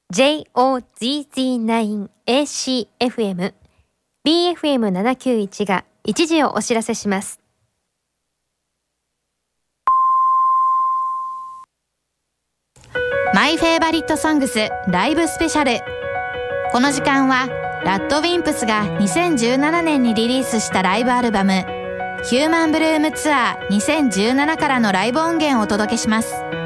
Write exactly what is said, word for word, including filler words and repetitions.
ジェイオーゼットナインエーシーエフエム、ビーエフエムななきゅういち が一時をお知らせします。 マイフェイバリットソングスライブスペシャル。この時間はラッドウィンプスがにせんじゅうななねんにリリースしたライブアルバムヒューマンブルームツアーにせんじゅうななからのライブ音源をお届けします。